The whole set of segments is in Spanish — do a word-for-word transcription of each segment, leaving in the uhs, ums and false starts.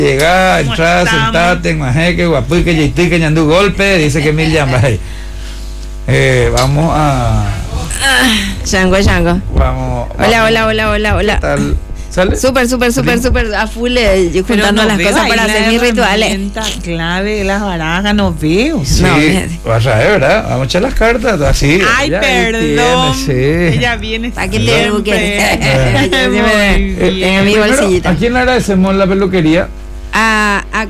Llega, entra, sentate, majeque, guapuique, yaitique, ñandu golpe, dice que mil llamas ahí. Eh, vamos a. Chango, chango. Vamos. Hola, hola, hola, hola, hola. ¿Qué tal? ¿Sale? Súper, súper, súper, súper a full eh, yo juntando no las cosas para hacer mis rituales. Clave de las barajas, no veo. Sí, No, vas a ver, ¿verdad? Vamos a echar las cartas así. Ay, ella perdón. tiene, sí. Ella viene. ¿Para qué te eduques? Muy bien. En mi Primero, bolsillita. ¿a quién le agradecemos la peluquería? A, a,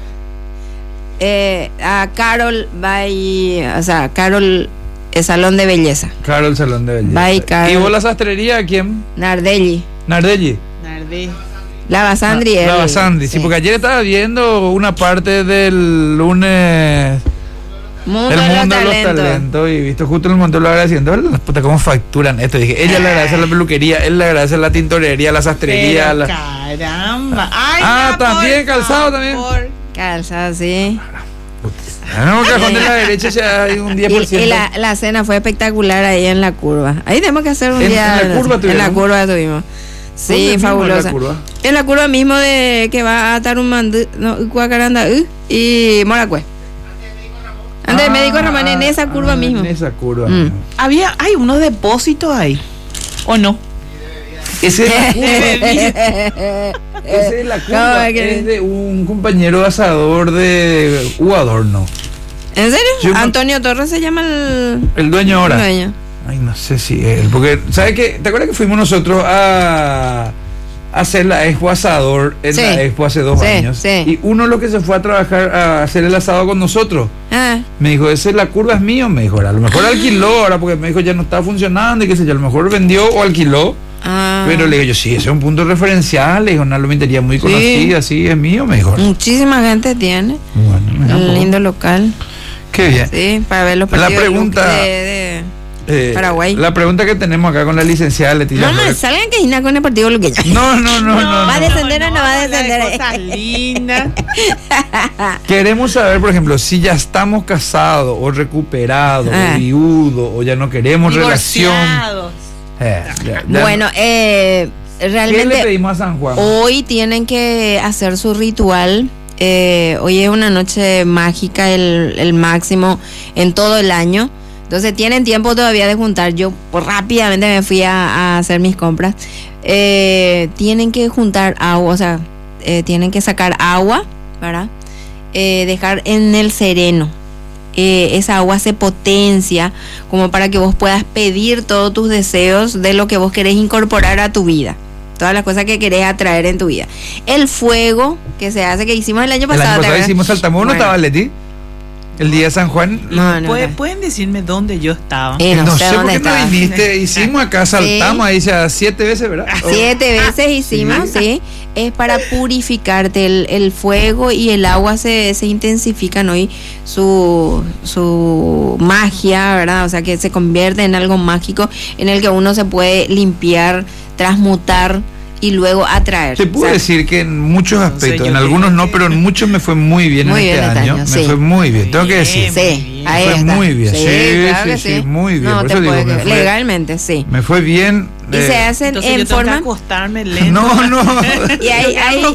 eh, a Carol by, o sea, Carol el Salón de Belleza. Claro, el Salón de Belleza. Bye, Carol. ¿Y vos la sastrería a quién? Nardelli. Nardelli. Narde. La Basandri. La Basandri, sí, porque ayer estaba viendo una parte del lunes Mundo del de los mundo de los talentos. talentos y visto justo en el momento lo agradeciendo. La puta, cómo facturan esto. Dije, ella le agradece a la peluquería, él le agradece a la tintorería, la sastrería. Pero La... caramba. Ay, Ah, ya, también, por calzado también. favor. Calzado, sí. En el cajón de la derecha ya hay un diez por Y, ciento. y la, la cena fue espectacular ahí en la curva. Ahí tenemos que hacer un ¿En- día. en la curva En tuvieron? la curva tuvimos. Sí, ¿Dónde mismo fabulosa. en la curva? En la curva mismo de que va a Tarumandú, no, Cuacaranda uh, y Moracue. Antes del médico Ramón, en esa curva ah, mismo. En esa curva. Mm. mismo. Había, hay unos depósitos ahí. ¿O no? Ese es la curva. Esa es la curva. No, es que- Es de un compañero asador de U Adorno. ¿En serio? Yo me- Antonio Torres se llama el, El dueño el ahora. dueño. Ay, no sé si él. Porque, ¿sabes qué? ¿Te acuerdas que fuimos nosotros a, a hacer la expo asador en Sí. la expo hace dos Sí, años? sí. Y uno de los que se fue a trabajar a hacer el asado con nosotros. Ah, Me dijo, esa es la curva es mío, me dijo. A lo mejor alquiló ahora porque me dijo ya no está funcionando y qué sé yo, a lo mejor vendió o alquiló. ah. Pero le digo yo, sí, ese es un punto referencial, le dijo, una lumitería muy Sí. conocida, sí, es mío, me dijo. Muchísima gente tiene. Bueno, mira, Un pues, lindo local. qué bien. Sí, para ver los La partidos pregunta- de, de- Eh, Paraguay. La pregunta que tenemos acá con la licenciada Leticia. No, no, Flores- salgan que Gina con el partido luqueño. no, no, no, no, no. ¿Va a descender o no va a habla de descender? Cosas lindas. Queremos saber, por ejemplo, si ya estamos casados o recuperados Ah. o viudos o ya no queremos relación. Divorciados. Eh, ya- ya Bueno, eh, no. ¿Qué le realmente pedimos a San Juan? hoy tienen que hacer su ritual. Eh, hoy es una noche mágica, el, el máximo en todo el año. Entonces tienen tiempo todavía de juntar. Yo pues, rápidamente me fui a, a hacer mis compras. Eh, tienen que juntar agua, o sea, eh, tienen que sacar agua, ¿verdad? Eh, dejar en el sereno. Eh, esa agua se potencia como para que vos puedas pedir todos tus deseos de lo que vos querés incorporar a tu vida. Todas las cosas que querés atraer en tu vida. El fuego que se hace, que hicimos el año El pasado. año ¿te pasado acuerdas? hicimos Saltamón, ¿no Bueno. estaba Leti? El día de San Juan. No, no, ¿Puede- no. ¿Pueden decirme dónde yo estaba? Eh, no, no sé sé por dónde qué no estaba. viniste. Hicimos acá, saltamos ahí ya siete veces, ¿verdad? Siete veces hicimos, sí. Es para purificarte. El, el fuego y el agua se, se intensifican hoy su, su magia, ¿verdad? O sea, que se convierte en algo mágico en el que uno se puede limpiar, transmutar y luego atraer. Te puedo O sea, decir que en muchos No sé, aspectos, yo en creo algunos no, que- pero en muchos me fue muy bien Muy en bien este este año. año, Me sí. fue muy bien, tengo que decir. Bien. Sí, ahí Fue está. muy bien, Sí, sí, claro que sí, sí, muy bien. No, Por te eso digo, puede- me fue- legalmente, sí. Me fue bien. Y eh, se hacen Entonces en yo tengo que forma. acostarme lento. No, no. Y hay, hay,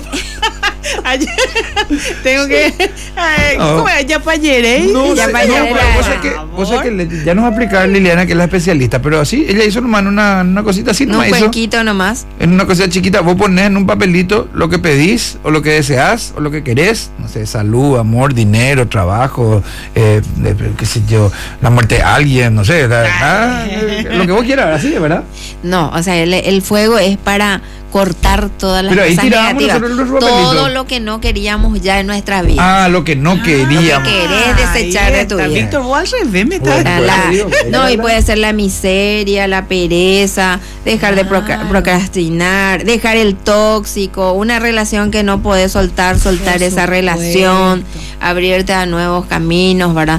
Ayer- tengo que. Ay, No. ¿Cómo es? Ya para ayer, ¿eh? No, Ya sé, para no, allá pero era- vos sabés que, vos sabés que le- ya nos va a explicar Liliana, que es la especialista, pero así, ella hizo nomás en una, una cosita así, un nomás hizo, cuenquito nomás. en una cosita chiquita, vos ponés en un papelito lo que pedís, o lo que deseás, o lo que querés, no sé, salud, amor, dinero, trabajo, eh, de- qué sé yo, la muerte de alguien, no sé, la- ah, eh, lo que vos quieras, así, ¿verdad? No, o sea, el, el fuego es para cortar todas las Pero ahí cosas tirábamos negativas. nosotros los papelitos. Todo lo que no queríamos ya en nuestra vida. Ah, lo que no queríamos. que querés desechar de tu está. vida. Víctor, vos al revés me estás. Bueno, La- por eso digo, que no, ella y la- puede ser la miseria, la pereza, dejar de proca- Claro. procrastinar, dejar el tóxico, una relación que no podés soltar, soltar Por esa supuesto. relación, abrirte a nuevos caminos, ¿verdad?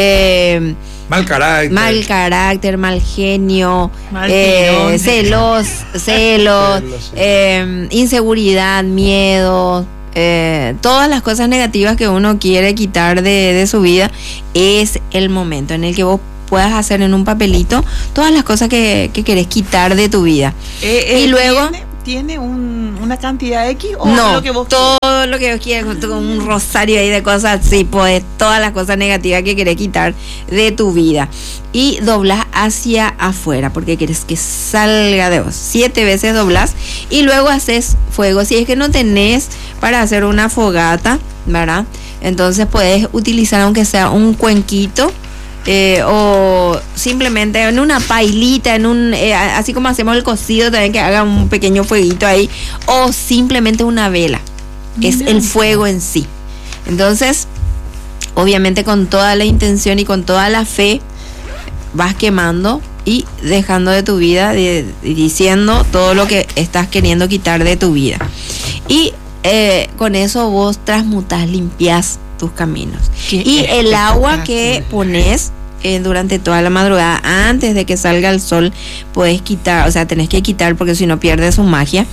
Eh, Mal carácter. mal carácter, mal genio, Mal eh, tirón. celos, celos, Celos, sí. eh, inseguridad, miedo, eh, todas las cosas negativas que uno quiere quitar de, de su vida. Es el momento en el que vos puedas hacer en un papelito todas las cosas que, que querés quitar de tu vida. Eh, eh, Y luego- ¿tiene, tiene un, una cantidad X o No, lo que vos todo lo que vos quieras, con con un rosario ahí de cosas, sí, pues todas las cosas negativas que querés quitar de tu vida. Y doblás hacia afuera, porque querés que salga de vos. Siete veces doblás y luego haces fuego. Si es que no tenés para hacer una fogata, ¿verdad? Entonces puedes utilizar aunque sea un cuenquito. Eh, o simplemente en una pailita, en un eh, así como hacemos el cocido también, que haga un pequeño fueguito ahí, o simplemente una vela. Es el fuego en sí. Entonces, obviamente con toda la intención y con toda la fe vas quemando y dejando de tu vida, de, de, diciendo todo lo que estás queriendo quitar de tu vida. Y eh, con eso vos transmutás, limpias tus caminos. Y el agua que pones eh, durante toda la madrugada, antes de que salga el sol, puedes quitar, o sea, tenés que quitar porque si no pierdes su magia.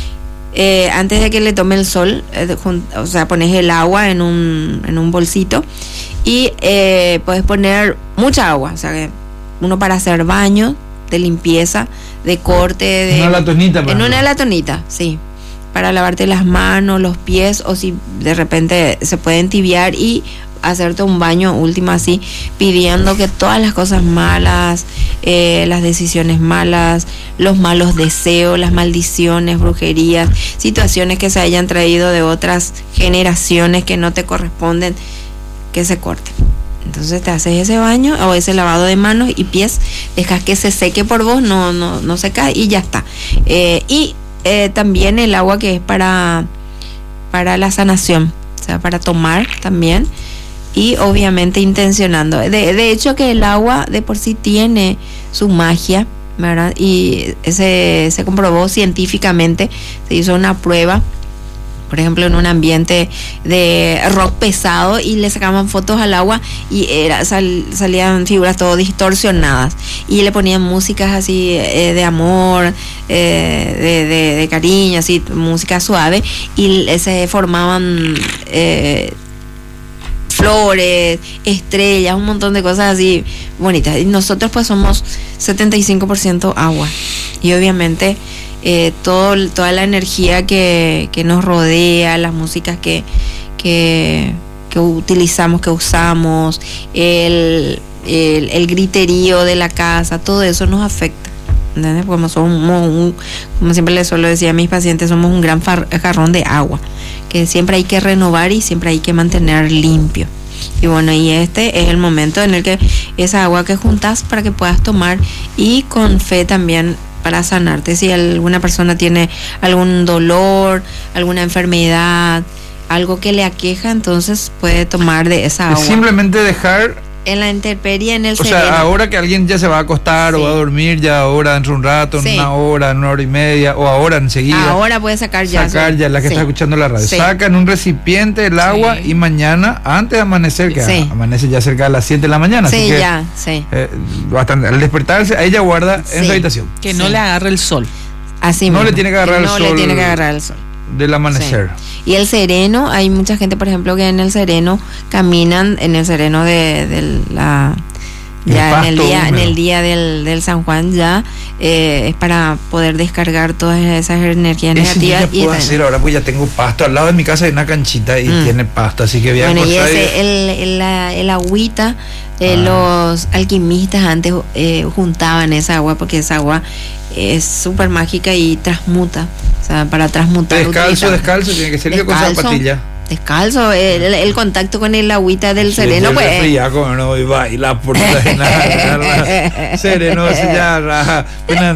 Eh, antes de que le tome el sol, eh, jun, o sea, pones el agua en un, en un bolsito y eh, puedes poner mucha agua, o sea, que uno para hacer baño, de limpieza, de corte, de... Una latonita. En ejemplo. una latonita, sí. Para lavarte las manos, los pies, o si de repente se puede entibiar y hacerte un baño último así, pidiendo que todas las cosas malas, eh, las decisiones malas, los malos deseos, las maldiciones, brujerías, situaciones que se hayan traído de otras generaciones que no te corresponden, que se corten. Entonces te haces ese baño o ese lavado de manos y pies, dejas que se seque por vos, no, no, no se cae y ya está. Eh, y Eh, también el agua que es para, para la sanación, o sea, para tomar también, y obviamente intencionando. De, de hecho que el agua de por sí tiene su magia, ¿verdad? Y se, se comprobó científicamente, se hizo una prueba, por ejemplo, en un ambiente de rock pesado y le sacaban fotos al agua y era, sal, salían figuras todo distorsionadas y le ponían músicas así eh, de amor, eh, de, de, de cariño, así, música suave y se formaban eh, flores, estrellas, un montón de cosas así bonitas. Y nosotros pues somos setenta y cinco por ciento agua y obviamente... Eh, todo, toda la energía que, que nos rodea, las músicas que, que, que utilizamos, que usamos, el, el, el griterío de la casa, todo eso nos afecta, ¿entendés? Como somos un, como siempre les suelo decir a mis pacientes, somos un gran far, jarrón de agua, que siempre hay que renovar y siempre hay que mantener limpio. Y bueno, y este es el momento en el que esa agua que juntas para que puedas tomar y con fe también para sanarte. Si alguna persona tiene algún dolor, alguna enfermedad, algo que le aqueja, entonces puede tomar de esa agua. Es simplemente dejar en la intemperie, en el o sereno. sea, ahora que alguien ya se va a acostar, sí, o va a dormir, ya ahora dentro de un rato, en sí, una hora, en una hora y media, o ahora enseguida. Ahora puede sacar ya. Sacar ya, la que sí, está escuchando la radio. Sí. Saca en un recipiente el agua, sí, y mañana, antes de amanecer, que sí, amanece ya cerca de las siete de la mañana. Sí, así que, ya, sí. Eh, bastante, al despertarse, ella guarda sí, en su habitación. Que no, sí, le agarre el sol. Así no mismo, le tiene que agarrar el no sol. No le tiene que agarrar el sol. Del amanecer. Sí. Y el sereno, hay mucha gente, por ejemplo, que en el sereno caminan, en el sereno de, de la... Ya en el día, en el día del, del San Juan ya eh, es para poder descargar todas esas energías ese negativas. Ya puedo y hacer ahora, pues ya tengo pasto. Al lado de mi casa hay una canchita y mm. tiene pasto, así que voy a bueno, y ese, y... el, el, la, el agüita, eh, ah. los alquimistas antes eh, juntaban esa agua porque esa agua es súper mágica y transmuta. O sea, para transmutar. Descalzo, descalzo, tiene que ser con zapatilla. Descalzo, el, el contacto con el agüita del sí, sereno, pues. Fría, como no, y baila por la sereno, se llama,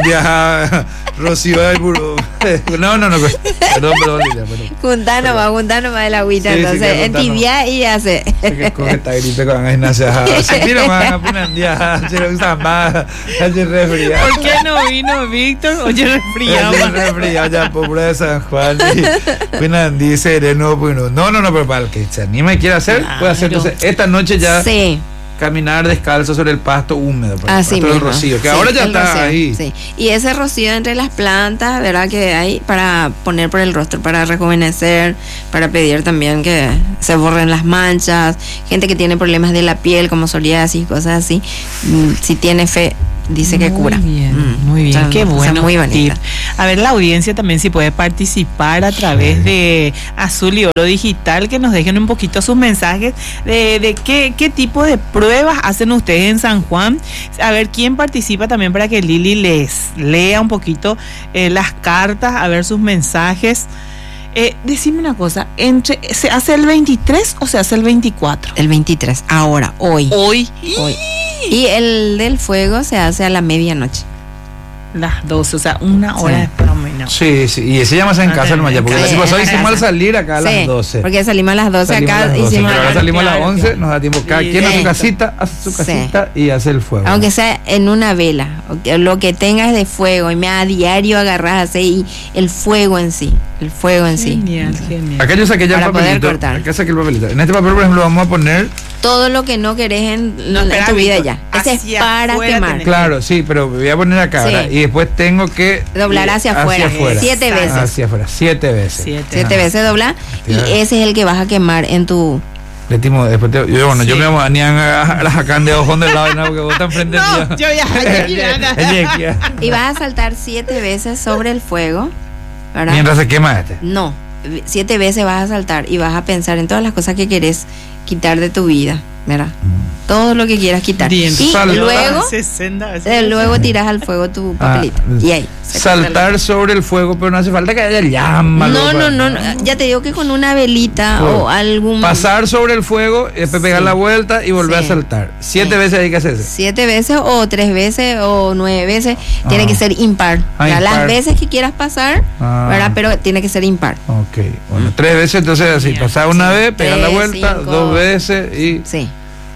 Rocío, no, no, no, perdón, perdón, Lidia, perdón. Juntar nomás, juntar nomás el agüita, sí, entonces, sí, entibia y hace. Que coge esta gripe con gimnasia, se tira más, apenas día, se le gusta más, hace resfriado. ¿Por qué no vino Víctor? Oye, resfriado. Oye, resfriado, ya, pobre de San Juan, y Pinandí, sereno, pues no. No, no, no, pero para el que se anima y quiera hacer, claro, puede hacer. Entonces, esta noche ya sí, caminar descalzo sobre el pasto húmedo, por así el rocío, que sí, ahora ya está rocío, ahí. Sí. Y ese rocío entre las plantas, ¿verdad? Que hay para poner por el rostro, para rejuvenecer, para pedir también que se borren las manchas, gente que tiene problemas de la piel, como psoriasis, cosas así, si tiene fe, dice que Muy cura. bien, Mm. muy bien, Son qué cosas bueno. muy bonita. tip. A ver, la audiencia también si puede participar a través de Azul y Oro Digital, que nos dejen un poquito sus mensajes de, de qué, qué tipo de pruebas hacen ustedes en San Juan. A ver quién participa también para que Lili les lea un poquito eh, las cartas, a ver sus mensajes. Eh, decime una cosa, entre, ¿se hace el veintitrés o se hace el veinticuatro? El veintitrés, ahora, hoy. Hoy. Hoy. Y el del fuego se hace a la medianoche. Las doce, o sea, una hora Sí. después o menos. Sí, sí, y ese ya más en Ah, casa nomás ya, porque sí, la vez pasada en hicimos al casa. salir acá a las Sí, doce. porque salimos a las doce Salimos a acá, las doce, hicimos pero ahora la- salimos a las claro, once, claro. nos da tiempo, cada Sí, quien a su sí. casita, hace su Sí. casita y hace el fuego. Aunque sea en una vela, o que- lo que tengas de fuego, y me a diario agarras así, y el fuego en sí, el fuego en sí. Genial, genial. Acá yo saqué ya el Para poder papelito. cortar. Acá saqué el papelito. En este papel, por ejemplo, vamos a poner. Todo lo que no querés en, No, en espera, tu vida Víctor, ya. Ese es hacia para afuera quemar. tenés. Claro, sí, pero voy a poner acá, Sí. ¿verdad? Y después tengo que. Doblar hacia afuera, siete veces. Hacia afuera, siete veces. Siete. Siete Ajá. veces dobla, y Ya. ese es el que vas a quemar en tu... Le timo, después te- yo, bueno, yo Sí. me llamo Anian a las acá de ojón del lado, ¿no? Porque vos estás enfrente No, mío. yo ya- ya- ya- Ella- ella- Y vas a saltar siete veces sobre el fuego, ¿verdad? Mientras se quema este. No, siete veces vas a saltar y vas a pensar en todas las cosas que querés quitar de tu vida, ¿verdad? Todo lo que quieras quitar. Bien. Y Sal- luego, sesenta veces. eh, luego tiras al fuego tu papelito. Ah, y ahí. se Saltar corta sobre el fuego, pero no hace falta que haya llama. el- No, loco. no, no, no, ya te digo que con una velita Fuego. o algún... Pasar sobre el fuego, y después pegar Sí. la vuelta y volver Sí. a saltar. Siete Sí. veces hay que hacer eso. Siete veces o tres veces o nueve veces, tiene Ah. que ser impar. Ah, Ya, impar. las veces que quieras pasar, Ah. ¿verdad? Pero tiene que ser impar. Ok, bueno, tres veces, entonces así, Bien. pasar una Sí. vez, pegar la Tres, vuelta, cinco. dos veces y, Sí.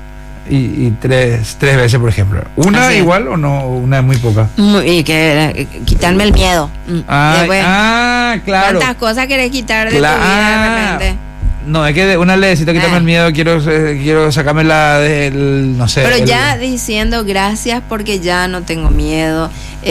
y, y tres, tres veces, por ejemplo. ¿Una Así es. igual o no? Una es muy poca. Muy- y que eh, quitarme el miedo. Mm. Ah, Después, ah, claro. ¿cuántas cosas querés quitar de Cla- tu vida de ah, repente? No, es que de una le necesito quitarme Ah. el miedo, quiero, eh, quiero sacarme la del, no sé. Pero el- ya diciendo gracias porque ya no tengo miedo,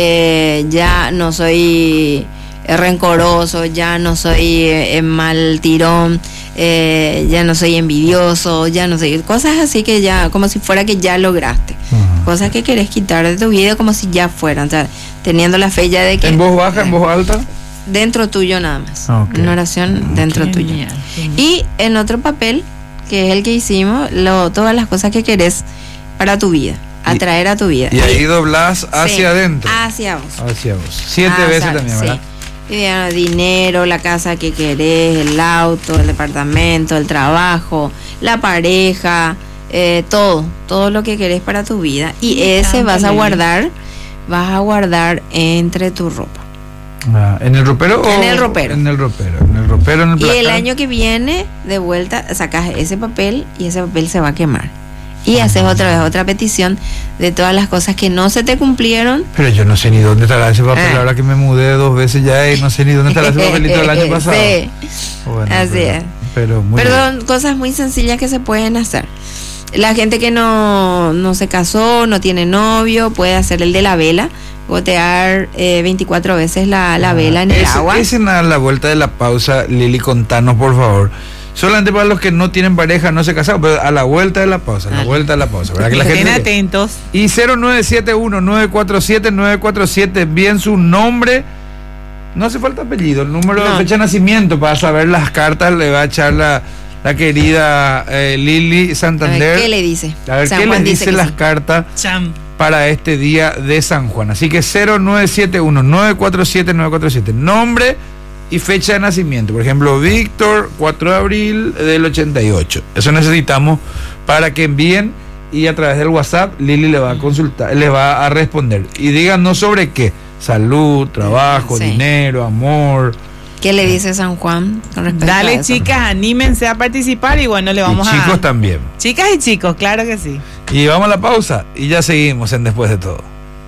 eh, ya no soy eh, rencoroso, ya no soy eh, eh, mal tirón, eh, ya no soy envidioso, ya no soy... Cosas así que ya, como si fuera que ya lograste. Ajá. Cosas que querés quitar de tu vida como si ya fueran, o sea, teniendo la fe ya de que... ¿En voz baja, en voz alta? Dentro tuyo nada más. Ok. Una oración dentro tuyo. Genial, genial. Y en otro papel, que es el que hicimos, lo, todas las cosas que querés para tu vida, atraer a tu vida. Y ahí doblás hacia Sí, adentro. Hacia vos. Hacia vos. Siete Hacia- veces también, sí. ¿verdad? Y ya, dinero, la casa que querés, el auto, el departamento, el trabajo, la pareja, eh, todo, todo lo que querés para tu vida. Y Me ese encanta, vas a Lili. guardar, vas a guardar entre tu ropa. Ah, ¿en el ropero o En el ropero. En el ropero, en el ropero, en el Y el placar. año que viene, de vuelta, sacas ese papel y ese papel se va a quemar. Y haces otra vez otra petición de todas las cosas que no se te cumplieron. Pero yo no sé ni dónde estará ese papel, Ah. ahora que me mudé dos veces ya y no sé ni dónde estará ese papelito del año pasado. Sí. Bueno, Así pero, es. Pero muy Pero bien. son cosas muy sencillas que se pueden hacer. La gente que no, no se casó, no tiene novio, puede hacer el de la vela, gotear eh, veinticuatro veces la, la vela en el Ese- agua. ese a la vuelta de la pausa, Lili, contanos por favor. Solamente para los que no tienen pareja, no se casaron, pero a la vuelta de la pausa, a la Dale. vuelta de la pausa. ¿Verdad? Que la Estén gente... atentos. Y cero nueve siete uno nueve cuatro siete nueve cuatro siete, bien su nombre. No hace falta apellido, el número de No. fecha de nacimiento para saber las cartas le va a echar la, la querida eh, Lili A ver, Santander. ¿qué le dice? A ver, San ¿qué Juan les dice dice que las sí. cartas Cham. para este día de San Juan? Así que cero nueve siete uno nueve cuatro siete nueve cuatro siete, nombre y fecha de nacimiento. Por ejemplo, Víctor, cuatro de abril del ochenta y ocho. Eso necesitamos para que envíen y a través del WhatsApp Lili le va a consultar, le va a responder. Y díganos sobre qué: salud, trabajo, Sí. dinero, amor. ¿Qué le dice San Juan con respecto a Dale, eso? chicas, anímense a participar y bueno, le vamos y chicos a... también. Chicas y chicos, claro que sí. Y vamos a la pausa y ya seguimos en Después de Todo.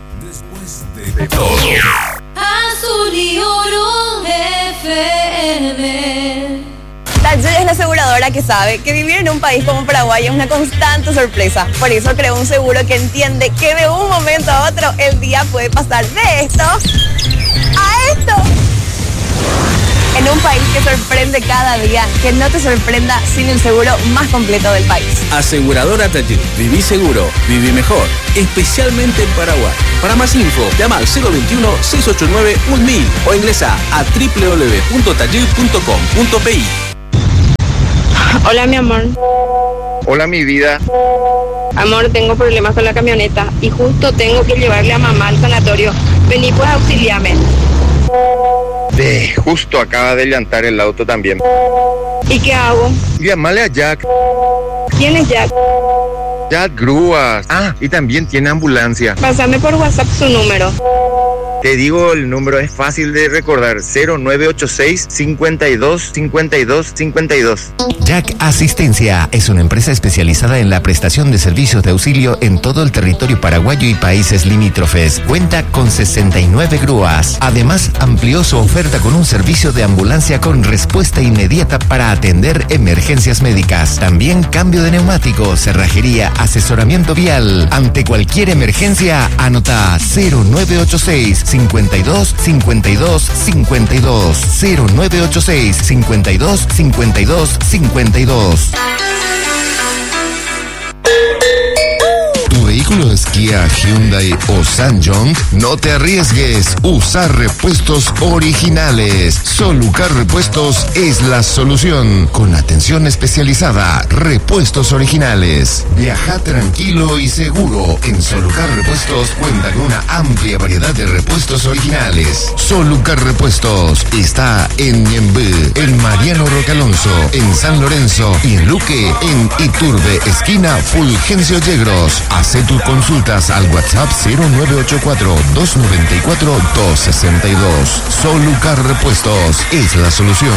De todo. Azul y Oro F M. Talloy es la aseguradora que sabe que vivir en un país como Paraguay es una constante sorpresa. Por eso creó un seguro que entiende que de un momento a otro el día puede pasar de esto a esto. En un país que sorprende cada día, que no te sorprenda sin el seguro más completo del país. Aseguradora Tayud. Viví seguro, viví mejor. Especialmente en Paraguay. Para más info, llama al cero veintiuno, seiscientos ochenta y nueve, mil o ingresa a doble u doble u doble u punto tayud punto com punto pi. Hola, mi amor. Hola, mi vida. Amor, tengo problemas con la camioneta y justo tengo que llevarle a mamá al sanatorio. Vení, pues auxiliame. De, justo acaba de llantar el auto también. ¿Y qué hago? Llámale a Jack. ¿Quién es Jack? Jack Grúas. Ah, y también tiene ambulancia. Pásame por WhatsApp su número. Te digo, el número es fácil de recordar. cero nueve ocho seis, cincuenta y dos, cincuenta y dos, cincuenta y dos. Jack Asistencia es una empresa especializada en la prestación de servicios de auxilio en todo el territorio paraguayo y países limítrofes. Cuenta con sesenta y nueve grúas. Además, amplió su oferta con un servicio de ambulancia con respuesta inmediata para atender emergencias médicas. También cambio de neumáticos, cerrajería, asesoramiento vial. Ante cualquier emergencia, anota cero nueve ocho seis, cincuenta y dos, cincuenta y dos, cincuenta y dos. cero nueve ocho seis, cincuenta y dos, cincuenta y dos, cincuenta y dos. ¿Tu vehículo es Kia, Hyundai o Ssangyong? No te arriesgues. Usa repuestos originales. Solucar Repuestos es la solución. Con atención especializada. Repuestos originales. Viaja tranquilo y seguro. En Solucar Repuestos cuenta con una amplia variedad de repuestos originales. Solucar Repuestos está en Ñemby, en Mariano Roque Alonso, en San Lorenzo y en Luque, en Iturbe, esquina Fulgencio Yegros. Hace tus consultas al WhatsApp cero nueve ocho cuatro, dos nueve cuatro, dos seis dos. Solucar Repuestos es la solución.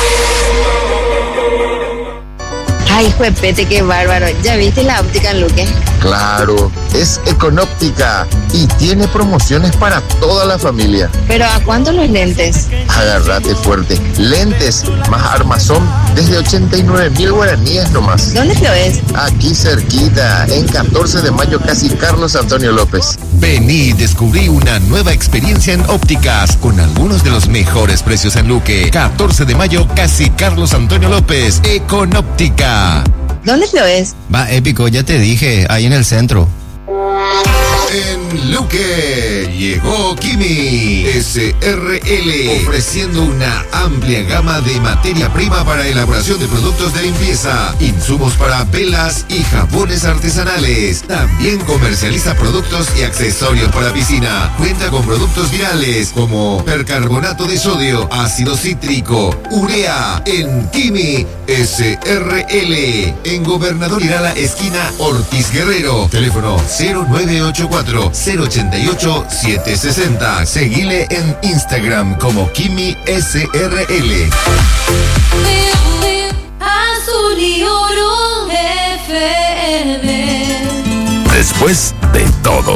Ay, juepete, qué bárbaro. ¿Ya viste la óptica en Luque? Claro, es Econóptica y tiene promociones para toda la familia. ¿Pero a cuánto los lentes? Agárrate fuerte. Lentes más armazón desde ochenta y nueve mil guaraníes nomás. ¿Dónde lo es? Aquí cerquita, en catorce de mayo, casi Carlos Antonio López. Vení y descubrí una nueva experiencia en ópticas con algunos de los mejores precios en Luque. catorce de mayo, casi Carlos Antonio López. Econóptica. ¿Dónde lo es? Va, épico, ya te dije, ahí en el centro. En Luque llegó Kimi S R L, ofreciendo una amplia gama de materia prima para elaboración de productos de limpieza, insumos para velas y jabones artesanales. También comercializa productos y accesorios para piscina. Cuenta con productos virales como percarbonato de sodio, ácido cítrico, urea. En Kimi S R L, en Gobernador Irala, esquina Ortiz Guerrero. Teléfono cero nueve ocho cuatro, cero ochenta y ocho, siete sesenta. Seguile en Instagram como Kimi S R L. Azul y oro F M. Después de todo.